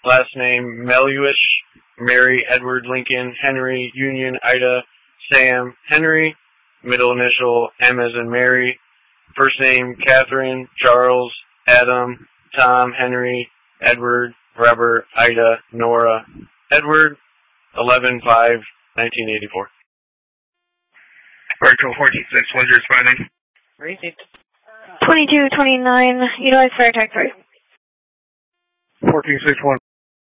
last name Meluish, Mary, Edward, Lincoln, Henry, Union, Ida, Sam, Henry, middle initial M as in Mary, first name Catherine, Charles, Adam, Tom, Henry, Edward, Robert, Ida, Nora, Edward, 11/5/1984. Virtual 14-6, what's your responding? Received. 2229, utilize fire attack 3. 14-6-1.